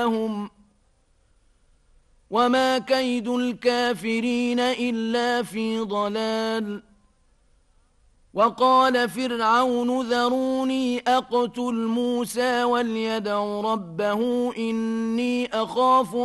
لهم وما كيد الكافرين إلا في ضلال وقال فرعون ذروني أقتل موسى وليدع ربه إني أخاف